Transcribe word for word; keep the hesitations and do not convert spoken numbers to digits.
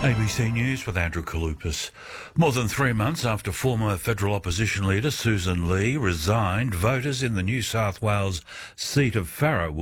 A B C News with Andrew Kalupas. More than three months after former federal opposition leader Susan Lee resigned, voters in the New South Wales seat of Farrer will